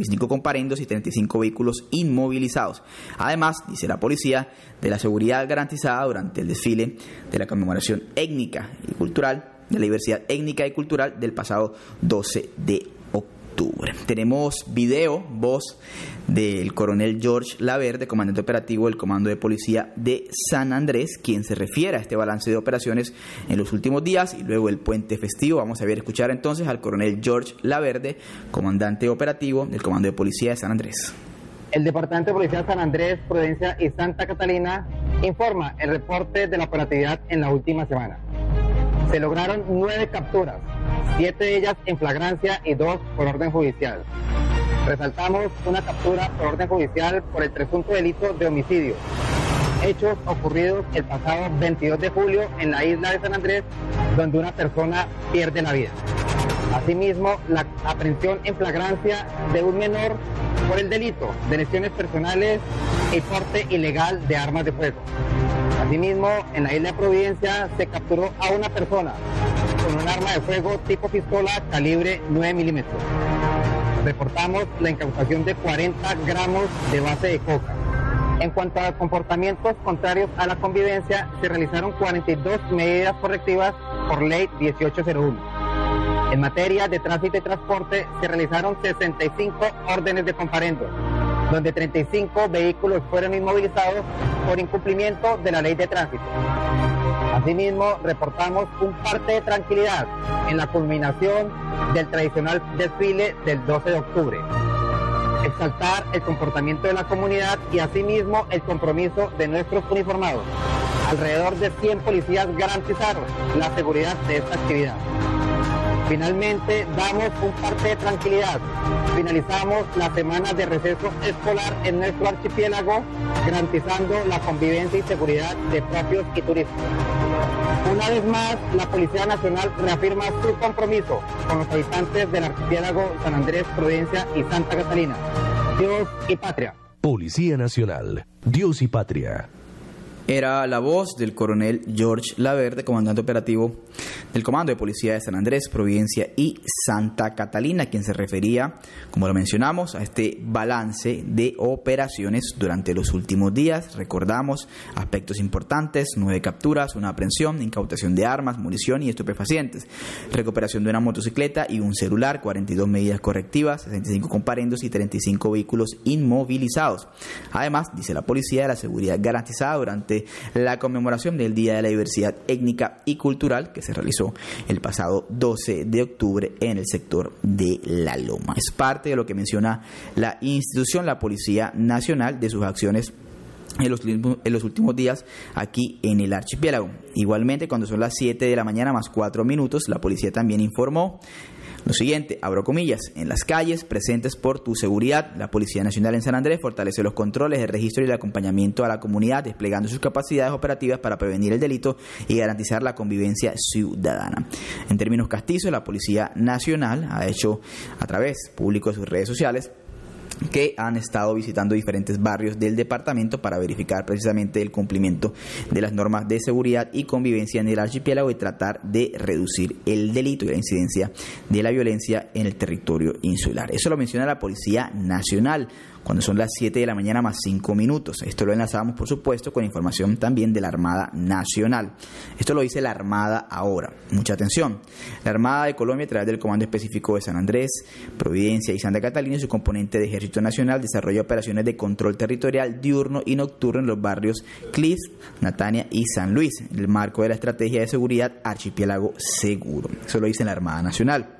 25 comparendos y 35 vehículos inmovilizados. Además, dice la policía, de la seguridad garantizada durante el desfile de la conmemoración étnica y cultural, de la diversidad étnica y cultural del pasado 12 de octubre. Tenemos video, voz del coronel George Laverde, comandante operativo del Comando de Policía de San Andrés, quien se refiere a este balance de operaciones en los últimos días y luego el puente festivo. Vamos a escuchar entonces al coronel George Laverde, comandante operativo del Comando de Policía de San Andrés. El Departamento de Policía de San Andrés, Providencia y Santa Catalina informa el reporte de la operatividad en la última semana. Se lograron 9 capturas, 7 de ellas en flagrancia y 2 por orden judicial. Resaltamos una captura por orden judicial por el presunto delito de homicidio. Hechos ocurridos el pasado 22 de julio en la isla de San Andrés, donde una persona pierde la vida. Asimismo, la aprehensión en flagrancia de un menor por el delito de lesiones personales y porte ilegal de armas de fuego. Asimismo, en la isla de Providencia se capturó a una persona con un arma de fuego tipo pistola calibre 9 milímetros. Reportamos la incautación de 40 gramos de base de coca. En cuanto a comportamientos contrarios a la convivencia, se realizaron 42 medidas correctivas por ley 1801. En materia de tránsito y transporte, se realizaron 65 órdenes de comparendo, donde 35 vehículos fueron inmovilizados por incumplimiento de la ley de tránsito. Asimismo, reportamos un parte de tranquilidad en la culminación del tradicional desfile del 12 de octubre. Exaltar el comportamiento de la comunidad y asimismo el compromiso de nuestros uniformados. Alrededor de 100 policías garantizaron la seguridad de esta actividad. Finalmente, damos un parte de tranquilidad. Finalizamos la semana de receso escolar en nuestro archipiélago, garantizando la convivencia y seguridad de propios y turistas. Una vez más, la Policía Nacional reafirma su compromiso con los habitantes del archipiélago San Andrés, Providencia y Santa Catalina. Dios y patria. Policía Nacional. Dios y patria. Era la voz del coronel George Laverde, comandante operativo del Comando de Policía de San Andrés, Providencia y Santa Catalina, quien se refería, como lo mencionamos, a este balance de operaciones durante los últimos días. Recordamos aspectos importantes: 9 capturas, una aprehensión, incautación de armas, munición y estupefacientes, recuperación de una motocicleta y un celular, 42 medidas correctivas, 65 comparendos y 35 vehículos inmovilizados. Además, dice la policía, de la seguridad garantizada durante la conmemoración del Día de la Diversidad Étnica y Cultural que se realizó el pasado 12 de octubre en el sector de La Loma. Es parte de lo que menciona la institución, la Policía Nacional, de sus acciones en los últimos días aquí en el archipiélago. Igualmente, cuando son las 7 de la mañana más 4 minutos, la policía también informó lo siguiente, abro comillas: en las calles presentes por tu seguridad, la Policía Nacional en San Andrés fortalece los controles, el registro y el acompañamiento a la comunidad, desplegando sus capacidades operativas para prevenir el delito y garantizar la convivencia ciudadana. En términos castizos, la Policía Nacional ha hecho a través público de sus redes sociales que han estado visitando diferentes barrios del departamento para verificar precisamente el cumplimiento de las normas de seguridad y convivencia en el archipiélago y tratar de reducir el delito y la incidencia de la violencia en el territorio insular. Eso lo menciona la Policía Nacional cuando son las 7 de la mañana más 5 minutos. Esto lo enlazamos, por supuesto, con información también de la Armada Nacional. Esto lo dice la Armada ahora. Mucha atención. La Armada de Colombia, a través del Comando Específico de San Andrés, Providencia y Santa Catalina, y su componente de Ejército Nacional, desarrolla operaciones de control territorial diurno y nocturno en los barrios Cliff, Natania y San Luis, en el marco de la Estrategia de Seguridad Archipiélago Seguro. Eso lo dice la Armada Nacional.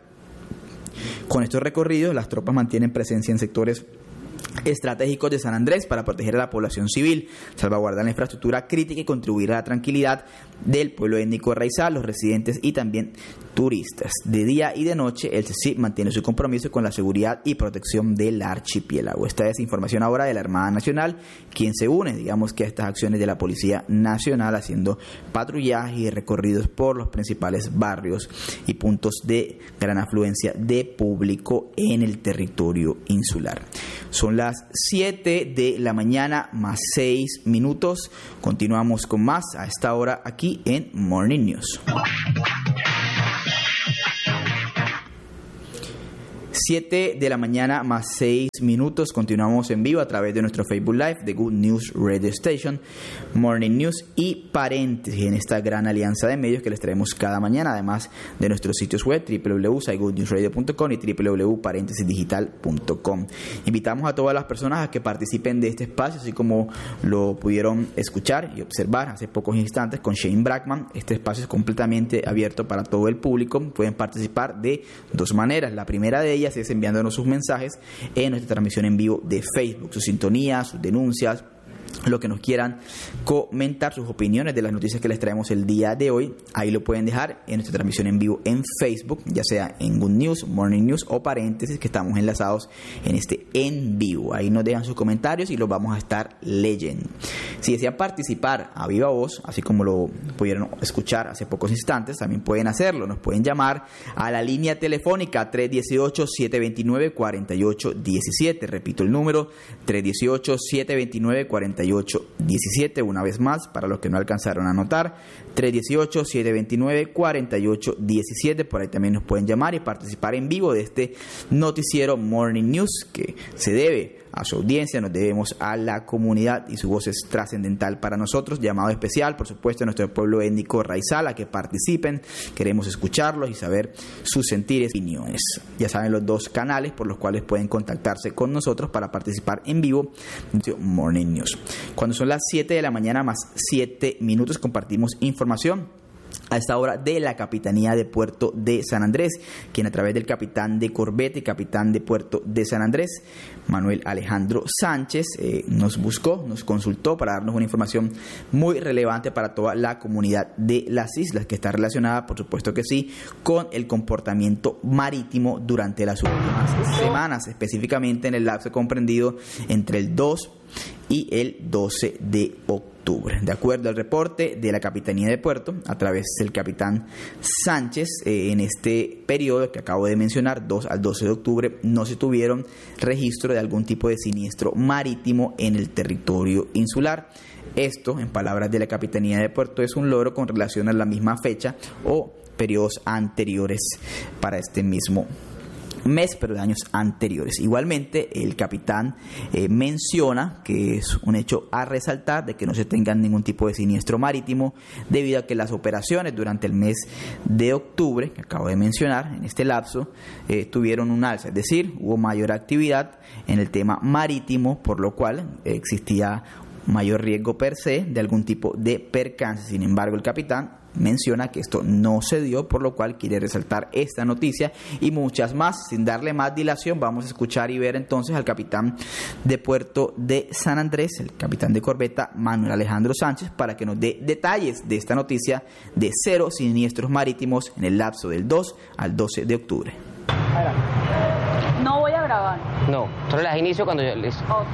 Con estos recorridos, las tropas mantienen presencia en sectores estratégicos de San Andrés para proteger a la población civil, salvaguardar la infraestructura crítica y contribuir a la tranquilidad del pueblo étnico raizal, los residentes y también turistas. De día y de noche, el CECIP mantiene su compromiso con la seguridad y protección del archipiélago. Esta es información ahora de la Armada Nacional, quien se une, digamos, que a estas acciones de la Policía Nacional, haciendo patrullajes y recorridos por los principales barrios y puntos de gran afluencia de público en el territorio insular. Son las 7 de la mañana más 6 minutos. Continuamos con más a esta hora aquí en Morning News. 7 de la mañana más 6 minutos. Continuamos en vivo a través de nuestro Facebook Live de Good News Radio Station, Morning News y Paréntesis, en esta gran alianza de medios que les traemos cada mañana, además de nuestros sitios web www.goodnewsradio.com y www.parentesisdigital.com. Invitamos a todas las personas a que participen de este espacio, así como lo pudieron escuchar y observar hace pocos instantes con Shane Brackman. Este espacio es completamente abierto para todo el público. Pueden participar de dos maneras. La primera de ellas es enviándonos sus mensajes en nuestra transmisión en vivo de Facebook, sus sintonías, sus denuncias, lo que nos quieran comentar, sus opiniones de las noticias que les traemos el día de hoy. Ahí lo pueden dejar en nuestra transmisión en vivo en Facebook, ya sea en Good News, Morning News o Paréntesis, que estamos enlazados en este en vivo. Ahí nos dejan sus comentarios y los vamos a estar leyendo. Si desean participar a viva voz, así como lo pudieron escuchar hace pocos instantes, también pueden hacerlo. Nos pueden llamar a la línea telefónica 318-729-4817. Repito el número, 318-729-4817. Una vez más, para los que no alcanzaron a anotar, 318-729-4817. Por ahí también nos pueden llamar y participar en vivo de este noticiero Morning News, que se debe a su audiencia, nos debemos a la comunidad y su voz es trascendental para nosotros. Llamado especial, por supuesto, a nuestro pueblo étnico raizal a que participen. Queremos escucharlos y saber sus sentires y opiniones. Ya saben los dos canales por los cuales pueden contactarse con nosotros para participar en vivo en Morning News. Cuando son las 7 de la mañana más 7 minutos, compartimos información a esta hora de la Capitanía de Puerto de San Andrés, quien a través del capitán de corbeta y capitán de Puerto de San Andrés, Manuel Alejandro Sánchez, nos buscó, nos consultó para darnos una información muy relevante para toda la comunidad de las islas, que está relacionada, por supuesto que sí, con el comportamiento marítimo durante las últimas semanas, específicamente en el lapso comprendido entre el 2 y el 12 de octubre. De acuerdo al reporte de la Capitanía de Puerto, a través del capitán Sánchez, en este periodo que acabo de mencionar, 2 al 12 de octubre, no se tuvieron registro de algún tipo de siniestro marítimo en el territorio insular. Esto, en palabras de la Capitanía de Puerto, es un logro con relación a la misma fecha o periodos anteriores para este mismo mes, pero de años anteriores. Igualmente, el capitán menciona que es un hecho a resaltar de que no se tenga ningún tipo de siniestro marítimo, debido a que las operaciones durante el mes de octubre, que acabo de mencionar en este lapso, tuvieron un alza, es decir, hubo mayor actividad en el tema marítimo, por lo cual existía mayor riesgo per se de algún tipo de percance. Sin embargo, el capitán menciona que esto no se dio, por lo cual quiere resaltar esta noticia y muchas más. Sin darle más dilación, vamos a escuchar y ver entonces al capitán de Puerto de San Andrés, el capitán de corbeta Manuel Alejandro Sánchez, para que nos dé detalles de esta noticia de 0 siniestros marítimos en el lapso del 2 al 12 de octubre. No voy a grabar. No, solo las inicio cuando yo les... Ok.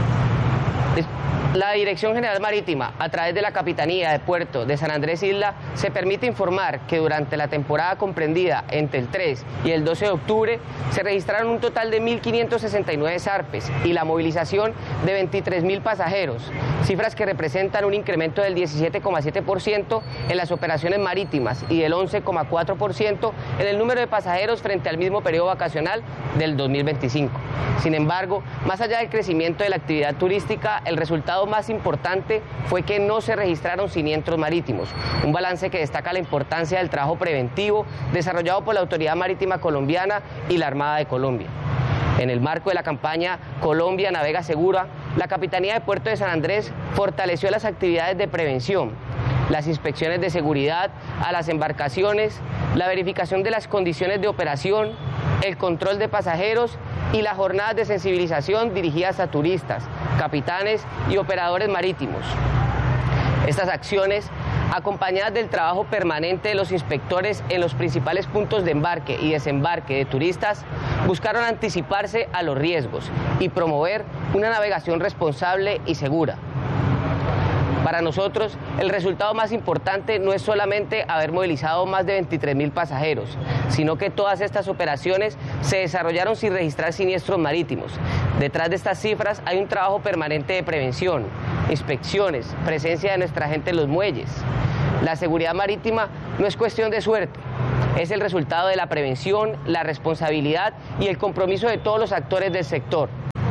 La Dirección General Marítima, a través de la Capitanía de Puerto de San Andrés Isla, se permite informar que durante la temporada comprendida entre el 3 y el 12 de octubre se registraron un total de 1.569 zarpes y la movilización de 23.000 pasajeros, cifras que representan un incremento del 17,7% en las operaciones marítimas y del 11,4% en el número de pasajeros frente al mismo periodo vacacional del 2025. Sin embargo, más allá del crecimiento de la actividad turística, el resultado más importante fue que no se registraron siniestros marítimos, un balance que destaca la importancia del trabajo preventivo desarrollado por la Autoridad Marítima Colombiana y la Armada de Colombia. En el marco de la campaña Colombia Navega Segura, la Capitanía de Puerto de San Andrés fortaleció las actividades de prevención, las inspecciones de seguridad a las embarcaciones, la verificación de las condiciones de operación, el control de pasajeros y las jornadas de sensibilización dirigidas a turistas, capitanes y operadores marítimos. Estas acciones, acompañadas del trabajo permanente de los inspectores en los principales puntos de embarque y desembarque de turistas, buscaron anticiparse a los riesgos y promover una navegación responsable y segura. Para nosotros, el resultado más importante no es solamente haber movilizado más de 23.000 pasajeros, sino que todas estas operaciones se desarrollaron sin registrar siniestros marítimos. Detrás de estas cifras hay un trabajo permanente de prevención, inspecciones, presencia de nuestra gente en los muelles. La seguridad marítima no es cuestión de suerte, Es el resultado de la prevención, la responsabilidad y el compromiso de todos los actores del sector.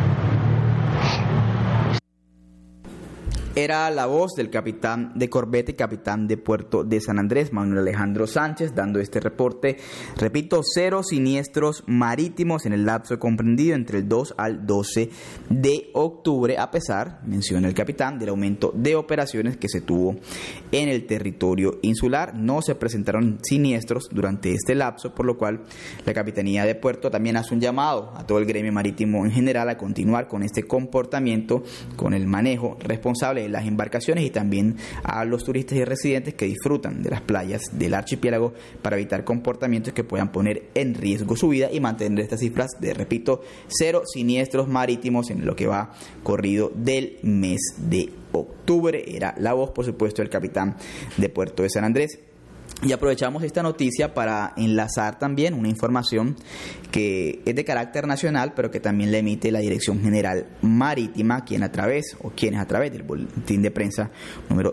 Era la voz del capitán de corbeta y capitán de puerto de San Andrés, Manuel Alejandro Sánchez, dando este reporte. Repito, 0 siniestros marítimos en el lapso comprendido entre el 2 al 12 de octubre, a pesar, menciona el capitán, del aumento de operaciones que se tuvo en el territorio insular. No se presentaron siniestros durante este lapso, por lo cual la Capitanía de Puerto también hace un llamado a todo el gremio marítimo en general a continuar con este comportamiento, con el manejo responsable de las embarcaciones, y también a los turistas y residentes que disfrutan de las playas del archipiélago, para evitar comportamientos que puedan poner en riesgo su vida y mantener estas cifras de, repito, 0 siniestros marítimos en lo que va corrido del mes de octubre. Era la voz, por supuesto, del capitán de Puerto de San Andrés. Y aprovechamos esta noticia para enlazar también una información que es de carácter nacional, pero que también la emite la Dirección General Marítima, quienes a través del boletín de prensa número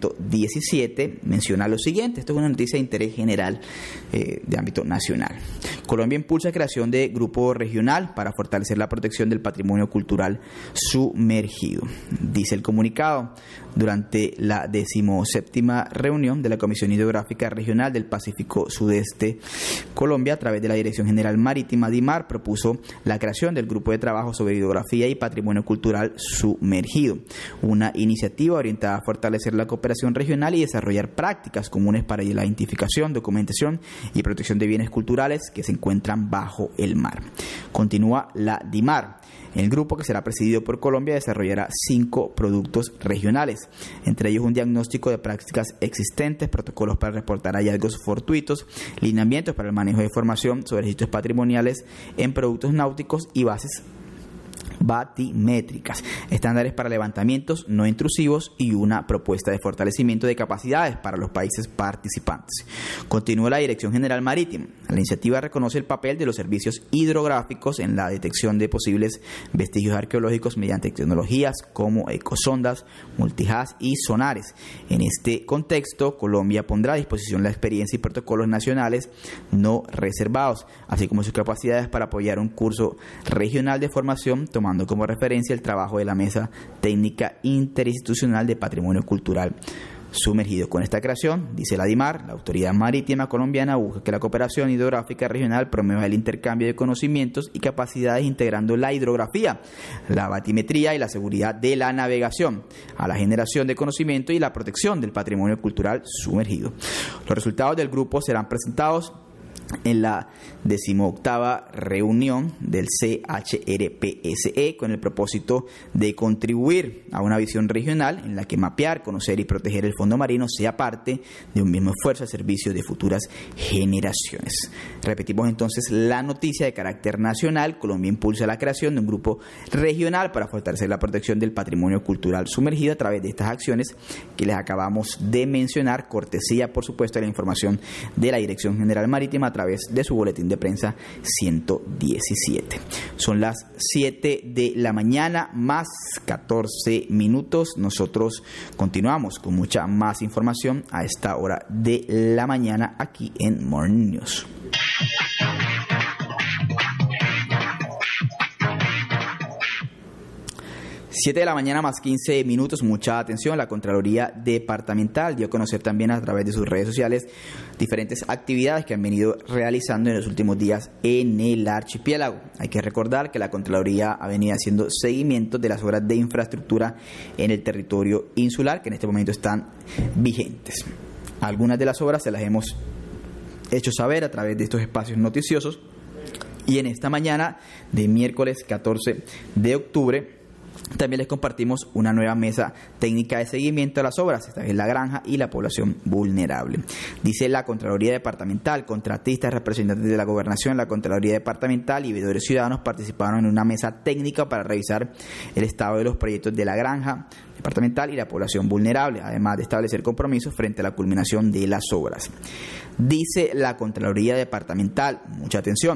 117 menciona lo siguiente. Esto es una noticia de interés general de ámbito nacional. Colombia impulsa creación de grupo regional para fortalecer la protección del patrimonio cultural sumergido, dice el comunicado. Durante la 17ª reunión de la Comisión Hidrográfica Regional del Pacífico Sudeste, Colombia, a través de la Dirección General Marítima, DIMAR, propuso la creación del Grupo de Trabajo sobre Hidrografía y Patrimonio Cultural Sumergido, una iniciativa orientada a fortalecer la cooperación regional y desarrollar prácticas comunes para la identificación, documentación y protección de bienes culturales que se encuentran bajo el mar. Continúa la DIMAR. El grupo, que será presidido por Colombia, desarrollará 5 productos regionales, entre ellos un diagnóstico de prácticas existentes, protocolos para reportar hallazgos fortuitos, lineamientos para el manejo de información sobre registros patrimoniales en productos náuticos y bases batimétricas, estándares para levantamientos no intrusivos y una propuesta de fortalecimiento de capacidades para los países participantes. Continúa la Dirección General Marítima. La iniciativa reconoce el papel de los servicios hidrográficos en la detección de posibles vestigios arqueológicos mediante tecnologías como ecosondas, multihaz y sonares. En este contexto, Colombia pondrá a disposición la experiencia y protocolos nacionales no reservados, así como sus capacidades para apoyar un curso regional de formación, tomando como referencia el trabajo de la Mesa Técnica Interinstitucional de Patrimonio Cultural Sumergido. Con esta creación, dice la DIMAR, la Autoridad Marítima Colombiana busca que la cooperación hidrográfica regional promueva el intercambio de conocimientos y capacidades, integrando la hidrografía, la batimetría y la seguridad de la navegación a la generación de conocimiento y la protección del patrimonio cultural sumergido. Los resultados del grupo serán presentados en la 18ª reunión del CHRPSE, con el propósito de contribuir a una visión regional en la que mapear, conocer y proteger el fondo marino sea parte de un mismo esfuerzo al servicio de futuras generaciones. Repetimos entonces la noticia de carácter nacional. Colombia impulsa la creación de un grupo regional para fortalecer la protección del patrimonio cultural sumergido a través de estas acciones que les acabamos de mencionar, cortesía, por supuesto, de la información de la Dirección General Marítima a través de su boletín de prensa 117. Son las 7 de la mañana más 14 minutos. Nosotros continuamos con mucha más información a esta hora de la mañana aquí en Morning News. Siete de la mañana más 15 minutos, mucha atención. La Contraloría Departamental dio a conocer también a través de sus redes sociales diferentes actividades que han venido realizando en los últimos días en el archipiélago. Hay que recordar que la Contraloría ha venido haciendo seguimiento de las obras de infraestructura en el territorio insular que en este momento están vigentes. Algunas de las obras se las hemos hecho saber a través de estos espacios noticiosos, y en esta mañana de miércoles 14 de octubre también les compartimos una nueva mesa técnica de seguimiento a las obras, esta vez la granja y la población vulnerable. Dice la Contraloría Departamental, contratistas, representantes de la Gobernación, la Contraloría Departamental y veedores ciudadanos participaron en una mesa técnica para revisar el estado de los proyectos de la granja departamental y la población vulnerable, además de establecer compromisos frente a la culminación de las obras. Dice la Contraloría Departamental, mucha atención,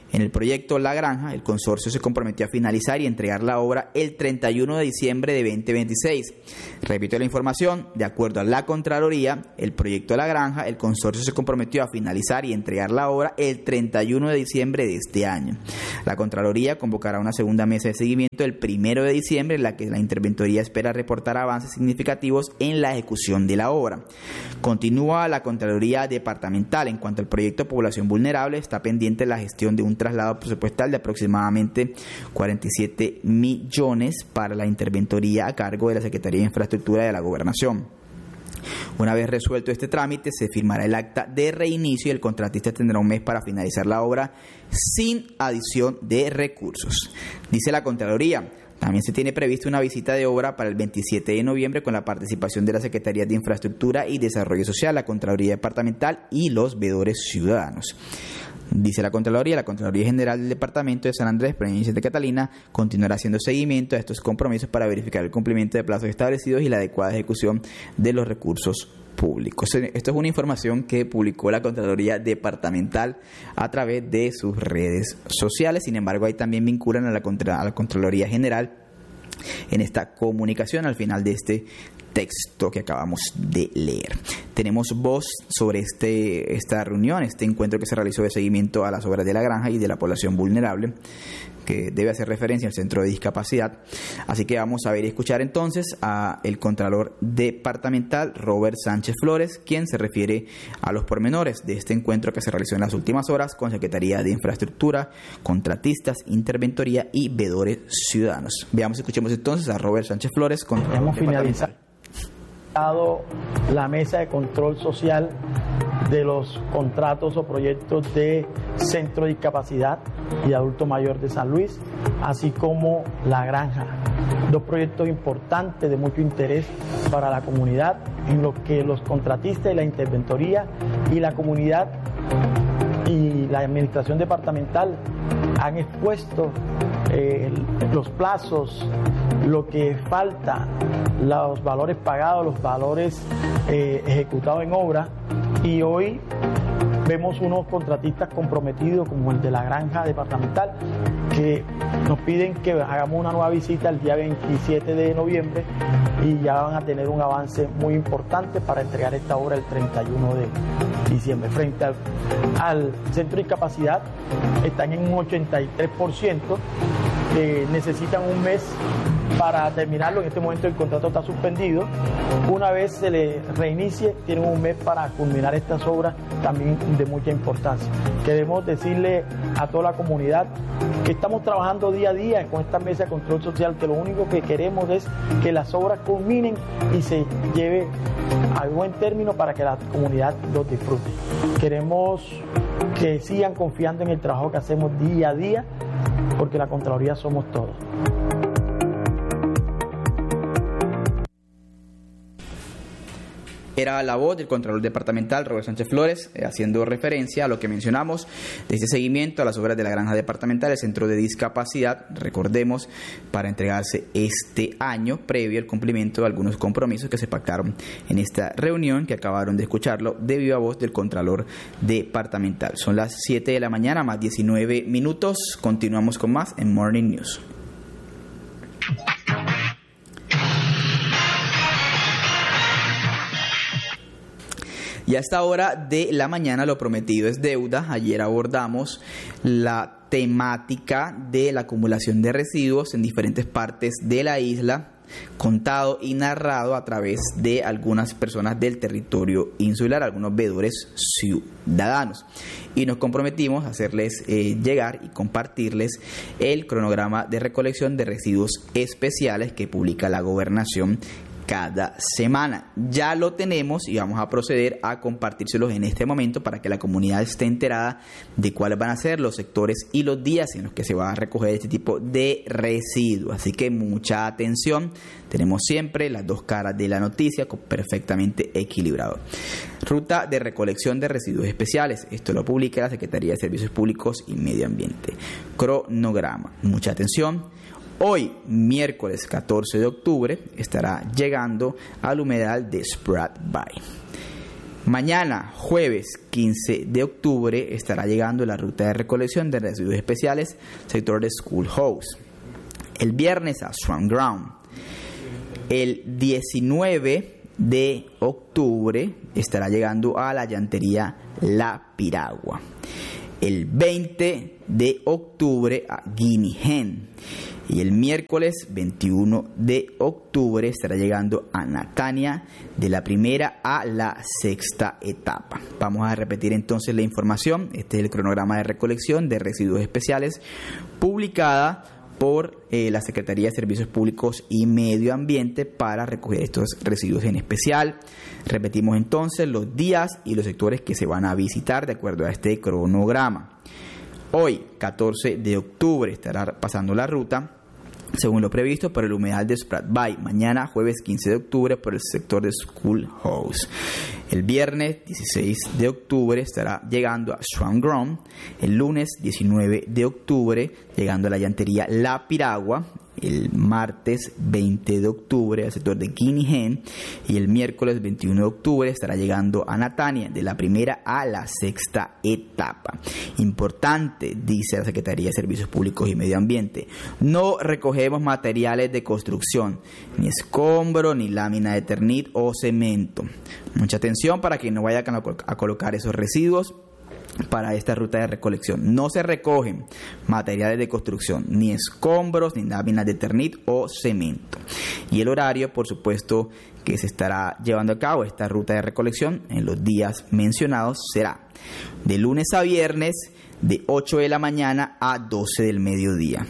En el proyecto La Granja, el consorcio se comprometió a finalizar y entregar la obra el 31 de diciembre de 2026. Repito la información, de acuerdo a la Contraloría, el proyecto La Granja, el consorcio se comprometió a finalizar y entregar la obra el 31 de diciembre de este año. La Contraloría convocará una segunda mesa de seguimiento el 1 de diciembre, en la que la interventoría espera reportar avances significativos en la ejecución de la obra. Continúa la Contraloría Departamental. En cuanto al proyecto Población Vulnerable, está pendiente la gestión de un traslado presupuestal de aproximadamente 47 millones para la interventoría a cargo de la Secretaría de Infraestructura de la Gobernación. Una vez resuelto este trámite, se firmará el acta de reinicio y el contratista tendrá un mes para finalizar la obra sin adición de recursos. Dice la Contraloría. También se tiene previsto una visita de obra para el 27 de noviembre con la participación de la Secretaría de Infraestructura y Desarrollo Social, la Contraloría Departamental y los veedores ciudadanos. Dice la Contraloría General del Departamento de San Andrés, Provincia de Santa Catalina, continuará haciendo seguimiento a estos compromisos para verificar el cumplimiento de plazos establecidos y la adecuada ejecución de los recursos públicos. Esto es una información que publicó la Contraloría Departamental a través de sus redes sociales. Sin embargo, ahí también vinculan a la Contraloría General en esta comunicación al final de este texto que acabamos de leer. Tenemos voz sobre esta reunión, este encuentro que se realizó de seguimiento a las obras de La Granja y de la población vulnerable, que debe hacer referencia al Centro de Discapacidad. Así que vamos a ver y escuchar entonces a el Contralor Departamental, Robert Sánchez Flores, quien se refiere a los pormenores de este encuentro que se realizó en las últimas horas con Secretaría de Infraestructura, contratistas, interventoría y veedores ciudadanos. Veamos y escuchemos entonces a Robert Sánchez Flores, Contralor Departamental. La mesa de control social de los contratos o proyectos de Centro de Discapacidad y Adulto Mayor de San Luis, así como La Granja, dos proyectos importantes de mucho interés para la comunidad, en los que los contratistas y la interventoría y la comunidad y la administración departamental han expuesto los plazos, lo que falta, los valores pagados, los valores ejecutados en obra, y hoy vemos unos contratistas comprometidos como el de La Granja Departamental que nos piden que hagamos una nueva visita el día 27 de noviembre y ya van a tener un avance muy importante para entregar esta obra el 31 de diciembre. Frente al Centro de Discapacidad están en un 83%, necesitan un mes para terminarlo. En este momento el contrato está suspendido. Una vez se le reinicie, tienen un mes para culminar estas obras también de mucha importancia. Queremos decirle a toda la comunidad que estamos trabajando día a día con esta mesa de control social, que lo único que queremos es que las obras culminen y se lleve a buen término para que la comunidad los disfrute. Queremos que sigan confiando en el trabajo que hacemos día a día, porque la Contraloría somos todos. Era la voz del Contralor Departamental, Robert Sánchez Flores, haciendo referencia a lo que mencionamos de este seguimiento a las obras de La Granja Departamental, el Centro de Discapacidad, recordemos, para entregarse este año, previo al cumplimiento de algunos compromisos que se pactaron en esta reunión, que acabaron de escucharlo de viva voz del Contralor Departamental. Son las 7 de la mañana, más 19 minutos. Continuamos con más en Morning News. Y a esta hora de la mañana lo prometido es deuda. Ayer abordamos la temática de la acumulación de residuos en diferentes partes de la isla, contado y narrado a través de algunas personas del territorio insular, algunos veedores ciudadanos. Y nos comprometimos a hacerles llegar y compartirles el cronograma de recolección de residuos especiales que publica la Gobernación cada semana. Ya lo tenemos y vamos a proceder a compartírselos en este momento para que la comunidad esté enterada de cuáles van a ser los sectores y los días en los que se va a recoger este tipo de residuos. Así que mucha atención, tenemos siempre las dos caras de la noticia perfectamente equilibrado. Ruta de recolección de residuos especiales, esto lo publica la Secretaría de Servicios Públicos y Medio Ambiente. Cronograma, mucha atención. Hoy, miércoles 14 de octubre, estará llegando al humedal de Sprat Bay. Mañana, jueves 15 de octubre, estará llegando la ruta de recolección de residuos especiales, sector de Schoolhouse. El viernes a Swan Ground. El 19 de octubre estará llegando a la llantería La Piragua. El 20 de octubre a Guinea Hen. Y el miércoles 21 de octubre estará llegando a Natania de la primera a la sexta etapa. Vamos a repetir entonces la información. Este es el cronograma de recolección de residuos especiales publicada por la Secretaría de Servicios Públicos y Medio Ambiente para recoger estos residuos en especial. Repetimos entonces los días y los sectores que se van a visitar de acuerdo a este cronograma. Hoy, 14 de octubre, estará pasando la ruta según lo previsto por el humedal de Sprat Bay. Mañana, jueves 15 de octubre, por el sector de Schoolhouse. El viernes 16 de octubre estará llegando a Swan Ground. El lunes 19 de octubre llegando a la llantería La Piragua. El martes 20 de octubre al sector de Guinea Hen. Y el miércoles 21 de octubre estará llegando a Natania de la primera a la sexta etapa. Importante, dice la Secretaría de Servicios Públicos y Medio Ambiente, no recogemos materiales de construcción, ni escombro, ni lámina de Eternit o cemento. Mucha atención para que no vayan a colocar esos residuos para esta ruta de recolección. No se recogen materiales de construcción, ni escombros, ni láminas de Eternit o cemento. Y el horario, por supuesto, que se estará llevando a cabo esta ruta de recolección en los días mencionados será de lunes a viernes de 8 de la mañana a 12 del mediodía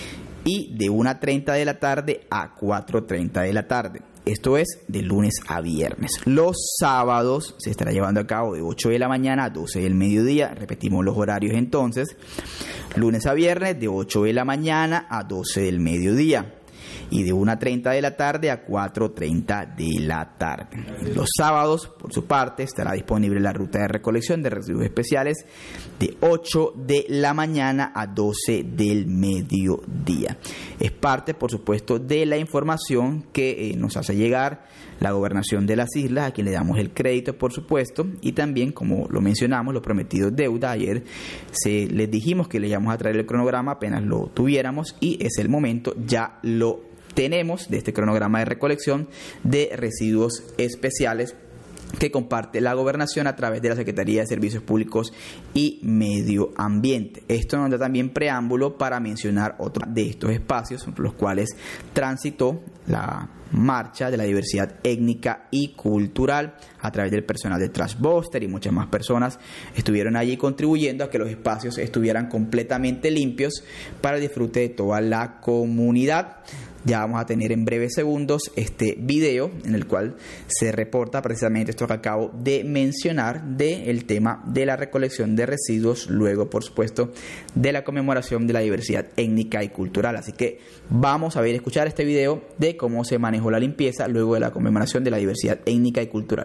y de 1:30 de la tarde a 4:30 de la tarde. Esto es de lunes a viernes. Los sábados se estará llevando a cabo de 8 de la mañana a 12 del mediodía. Repetimos los horarios entonces. Lunes a viernes de 8 de la mañana a 12 del mediodía. Y de 1:30 de la tarde a 4:30 de la tarde. Los sábados, por su parte, estará disponible la ruta de recolección de residuos especiales de 8 de la mañana a 12 del mediodía. Es parte, por supuesto, de la información que nos hace llegar la Gobernación de las Islas, a quien le damos el crédito, por supuesto, y también, como lo mencionamos, lo prometido es deuda. Ayer les dijimos que le íbamos a traer el cronograma apenas lo tuviéramos y es el momento, ya lo tenemos, de este cronograma de recolección de residuos especiales que comparte la Gobernación a través de la Secretaría de Servicios Públicos y Medio Ambiente. Esto nos da también preámbulo para mencionar otro de estos espacios por los cuales transitó la marcha de la diversidad étnica y cultural a través del personal de Trashbuster, y muchas más personas estuvieron allí contribuyendo a que los espacios estuvieran completamente limpios para el disfrute de toda la comunidad. Ya vamos a tener en breves segundos este video en el cual se reporta precisamente esto que acabo de mencionar del tema de la recolección de residuos, luego por supuesto de la conmemoración de la diversidad étnica y cultural. Así que vamos a ver y escuchar este video de cómo se manejó la limpieza luego de la conmemoración de la diversidad étnica y cultural.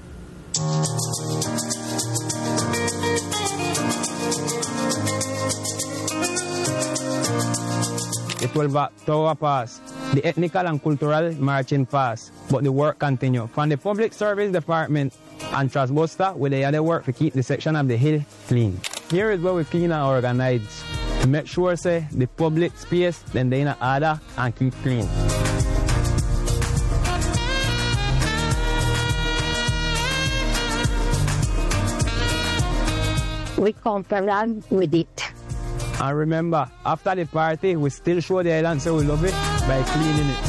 It will tower pass, the ethnical and cultural marching pass, but the work continue. From the Public Service Department and Trashbuster, we dey the work to keep the section of the hill clean. Here is where we clean and organize to make sure say the public space then they in order and keep clean. We confirm with it. And remember, after the party, we still show the island so we love it by cleaning it.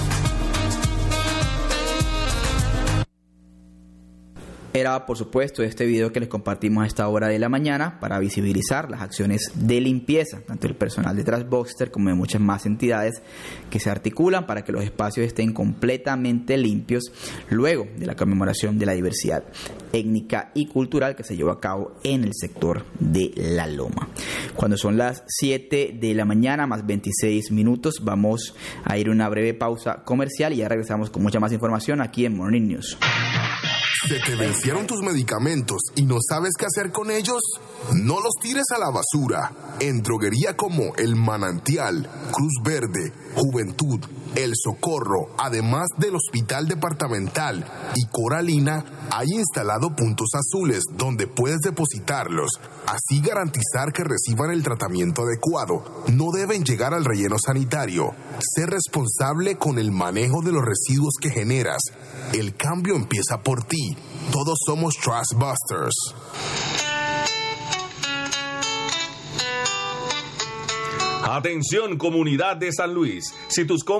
Era, por supuesto, este video que les compartimos a esta hora de la mañana para visibilizar las acciones de limpieza, tanto del personal de Trashbuster como de muchas más entidades que se articulan para que los espacios estén completamente limpios luego de la conmemoración de la diversidad étnica y cultural que se llevó a cabo en el sector de La Loma. Cuando son las 7 de la mañana más 26 minutos, vamos a ir a una breve pausa comercial y ya regresamos con mucha más información aquí en Morning News. ¿Se te vencieron tus medicamentos y no sabes qué hacer con ellos? No los tires a la basura. En droguería como El Manantial, Cruz Verde, Juventud, El Socorro, además del Hospital Departamental y Coralina, hay instalado puntos azules donde puedes depositarlos. Así garantizar que reciban el tratamiento adecuado. No deben llegar al relleno sanitario. Sé responsable con el manejo de los residuos que generas. El cambio empieza por ti. Todos somos Trustbusters. Atención, comunidad de San Luis. Si tus